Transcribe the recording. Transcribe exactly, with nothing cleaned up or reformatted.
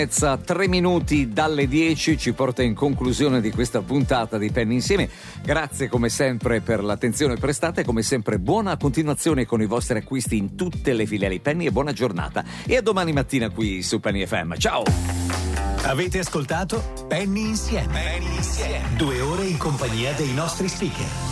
Tre minuti dalle dieci ci porta in conclusione di questa puntata di Penny Insieme. Grazie come sempre per l'attenzione prestata e come sempre buona continuazione con i vostri acquisti in tutte le filiali Penny e buona giornata. E a domani mattina qui su Penny F M. Ciao! Avete ascoltato Penny Insieme. Penny Insieme. Due ore in compagnia dei nostri speaker.